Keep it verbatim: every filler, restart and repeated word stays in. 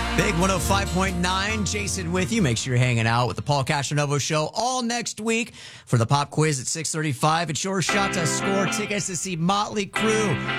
Big one oh five point nine, Jason with you. Make sure you're hanging out with the Paul Castronovo Show all next week for the pop quiz at six thirty-five. It's your shot to score tickets to see Motley Crue